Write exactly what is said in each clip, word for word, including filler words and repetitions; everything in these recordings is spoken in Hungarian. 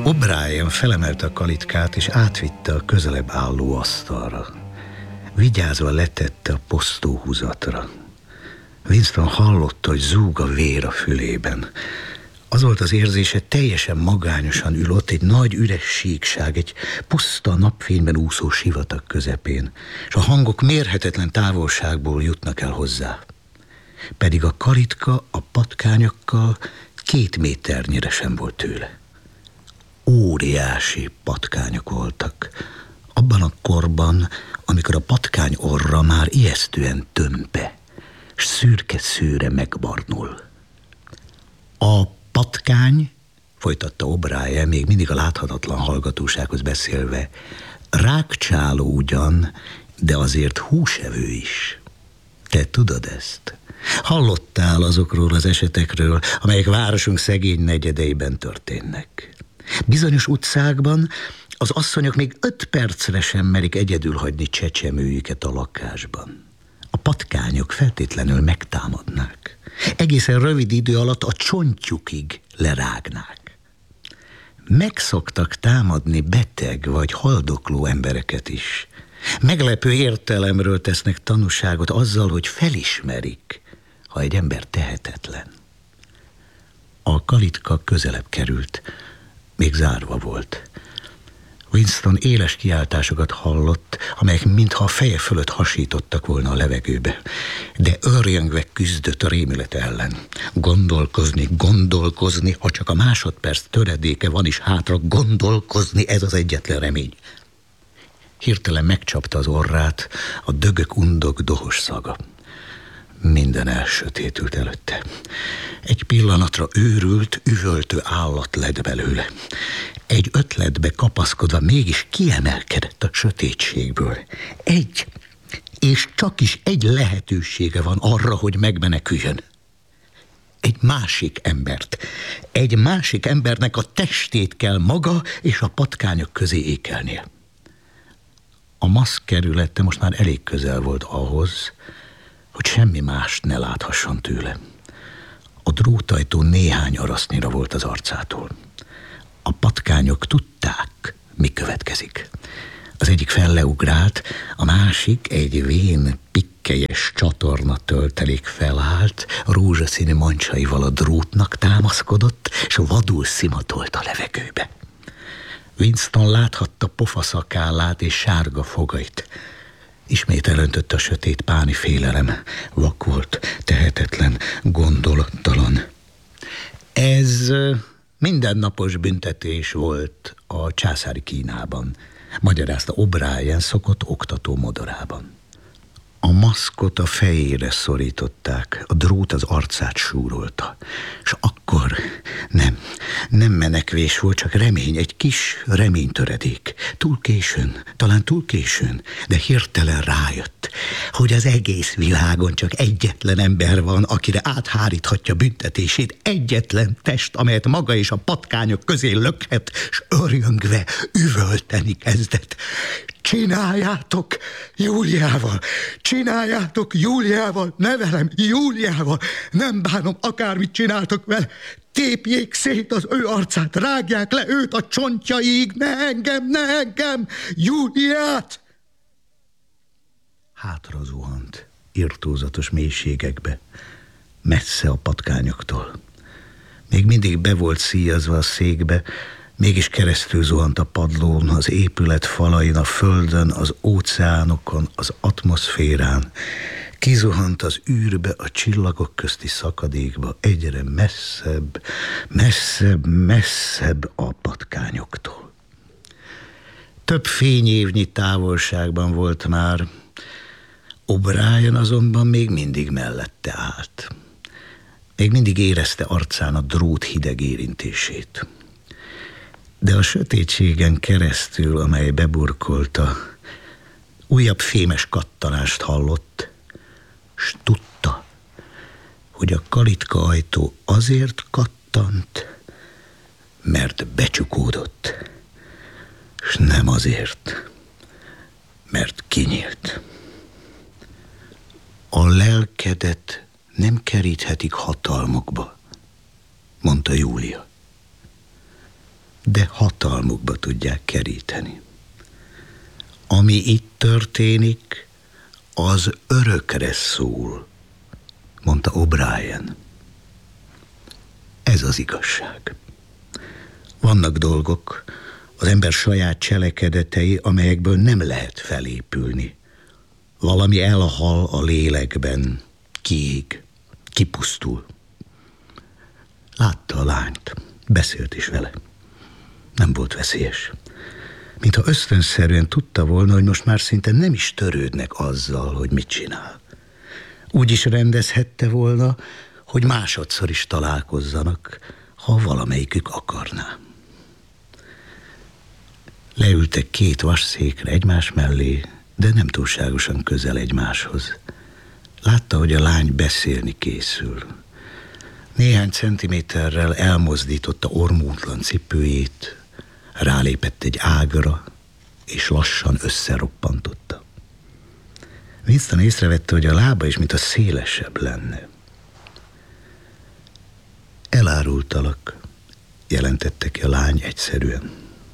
O'Brien felemelte a kalitkát, és átvitte a közelebb álló asztalra. Vigyázva letette a posztóhúzatra. Winston hallotta, hogy zúg a vér a fülében. Az volt az érzése, teljesen magányosan ül ott egy nagy üres síkság, egy puszta napfényben úszó sivatag közepén, és a hangok mérhetetlen távolságból jutnak el hozzá. Pedig a kalitka a patkányokkal két méternyire sem volt tőle. Óriási patkányok voltak. Abban a korban, amikor a patkány orra már ijesztően tömpe, s szürke szőre megbarnul. A patkány, folytatta O'Brien, még mindig a láthatatlan hallgatósághoz beszélve, rákcsáló ugyan, de azért húsevő is. Te tudod ezt? Hallottál azokról az esetekről, amelyek városunk szegény negyedeiben történnek. Bizonyos utcákban az asszonyok még öt percre sem merik egyedül hagyni csecsemőjüket a lakásban. A patkányok feltétlenül megtámadnák. Egészen rövid idő alatt a csontjukig lerágnák. Megszoktak támadni beteg vagy haldokló embereket is. Meglepő értelemről tesznek tanúságot azzal, hogy felismerik, ha egy ember tehetetlen. A kalitka közelebb került, még zárva volt. Winston éles kiáltásokat hallott, amelyek mintha a feje fölött hasítottak volna a levegőbe, de örjöngve küzdött a rémület ellen. Gondolkozni, gondolkozni, ha csak a másodperc töredéke van is hátra, gondolkozni, ez az egyetlen remény. Hirtelen megcsapta az orrát a dögök undok dohos szaga. Minden elsötétült előtte. Egy pillanatra őrült, üvöltő állat lett belőle. Egy ötletbe kapaszkodva mégis kiemelkedett a sötétségből. Egy, és csak is egy lehetősége van arra, hogy megmeneküljön. Egy másik embert. Egy másik embernek a testét kell maga és a patkányok közé ékelnie. A maszk kerülete most már elég közel volt ahhoz, hogy semmi mást ne láthasson tőle. A drótajtó néhány arasznyira volt az arcától. A patkányok tudták, mi következik. Az egyik felleugrált, a másik egy vén, pikkelyes csatorna töltelék felállt, rózsaszínű mancsaival a drótnak támaszkodott, és vadul szimatolt a levegőbe. Winston láthatta pofaszakállát és sárga fogait. Ismét elöntötte a sötét páni félelem. Vak volt, tehetetlen, gondolattalan. Ez mindennapos büntetés volt a császári Kínában, magyarázta O'Brien szokott oktató modorában. A maszkot a fejére szorították, a drót az arcát súrolta, és akkor nem, nem menekvés volt, csak remény, egy kis reménytöredék. Túl későn, talán túl későn, de hirtelen rájött, hogy az egész világon csak egyetlen ember van, akire átháríthatja büntetését, egyetlen test, amelyet maga és a patkányok közé lökhet, s örjöngve üvölteni kezdett. Csináljátok Júliával, csináljátok Júliával, ne velem, Júliával, nem bánom, akármit csináltok vele, tépjék szét az ő arcát, rágják le őt a csontjaig, ne engem, ne engem, Júliát! Hátra zuhant, irtózatos mélységekbe, messze a patkányoktól. Még mindig be volt szíjazva a székbe, mégis keresztül zuhant a padlón, az épület falain, a földön, az óceánokon, az atmoszférán. Kizuhant az űrbe, a csillagok közti szakadékba, egyre messzebb, messzebb, messzebb a patkányoktól. Több fényévnyi távolságban volt már, O'Brien azonban még mindig mellette állt. Még mindig érezte arcán a drót hideg érintését. De a sötétségen keresztül, amely beburkolta, újabb fémes kattanást hallott, s tudta, hogy a kalitka ajtó azért kattant, mert becsukódott, s nem azért, mert kinyílt. A lelkedet nem keríthetik hatalmukba, mondta Júlia. de hatalmukba tudják keríteni. Ami itt történik, az örökre szól, mondta O'Brien. Ez az igazság. Vannak dolgok, az ember saját cselekedetei, amelyekből nem lehet felépülni. Valami elhal a lélekben, kiég, kipusztul. Látta a lányt, beszélt is vele. Nem volt veszélyes. Mintha ösztönszerűen tudta volna, hogy most már szinte nem is törődnek azzal, hogy mit csinál. Úgy is rendezhette volna, hogy másodszor is találkozzanak, ha valamelyikük akarná. Leültek két vasszékre egymás mellé, de nem túlságosan közel egymáshoz. Látta, hogy a lány beszélni készül. Néhány centiméterrel elmozdította ormótlan cipőjét, rálépett egy ágra, és lassan összeroppantotta. Winston észrevette, hogy a lába is mintha szélesebb lenne. Elárultalak, jelentette ki a lány egyszerűen.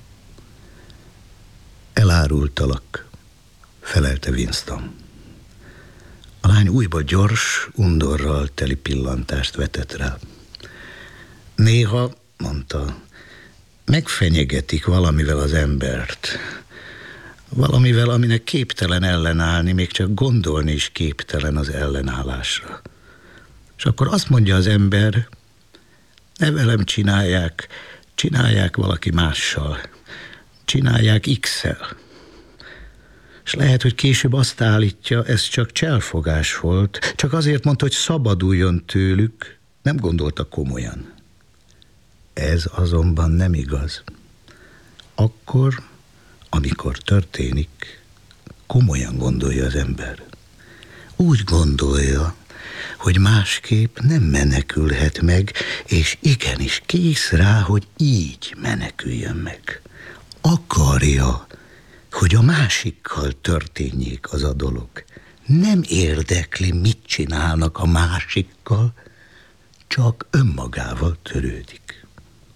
Elárultalak, felelte Winston. A lány újba gyors, undorral teli pillantást vetett rá. Néha, mondta, megfenyegetik valamivel az embert. Valamivel, aminek képtelen ellenállni, még csak gondolni is képtelen az ellenállásra. És akkor azt mondja az ember, ne velem csinálják, csinálják valaki mással. Csinálják X-el. És lehet, hogy később azt állítja, ez csak cselfogás volt, csak azért mondta, hogy szabaduljon tőlük, nem gondolta komolyan. Ez azonban nem igaz. Akkor, amikor történik, komolyan gondolja az ember. Úgy gondolja, hogy másképp nem menekülhet meg, és igenis kész rá, hogy így meneküljön meg. Akarja, hogy a másikkal történjék az a dolog. Nem érdekli, mit csinálnak a másikkal, csak önmagával törődik.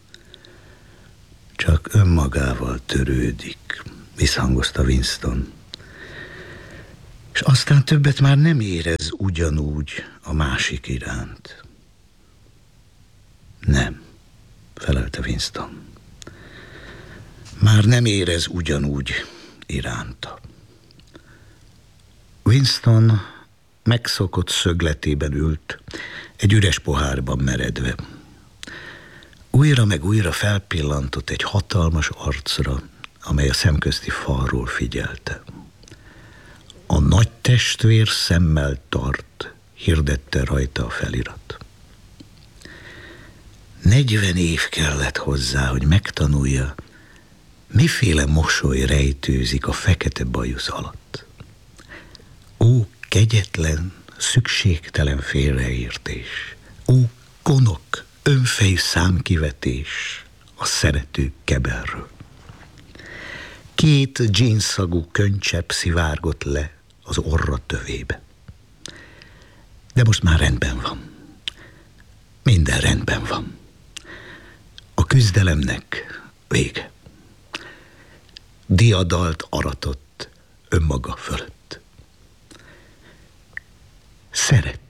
Csak önmagával törődik, visszhangozta Winston. És aztán többet már nem érez ugyanúgy a másik iránt. Nem, felelte Winston. Már nem érez ugyanúgy iránta. Winston megszokott szögletében ült, egy üres pohárban meredve. Újra meg újra felpillantott egy hatalmas arcra, amely a szemközti falról figyelte. A nagy testvér szemmel tart, hirdette rajta a felirat. Negyven év kellett hozzá, hogy megtanulja, miféle mosoly rejtőzik a fekete bajusz alatt. Ó, kegyetlen, szükségtelen félreértés. Ó, konok, önfejű számkivetés a szerető keberről. Két dzsínszagú könycsepp szivárgott le az orra tövébe. De most már rendben van. Minden rendben van. A küzdelemnek vége. Diadalt aratott önmaga fölött. Szeret.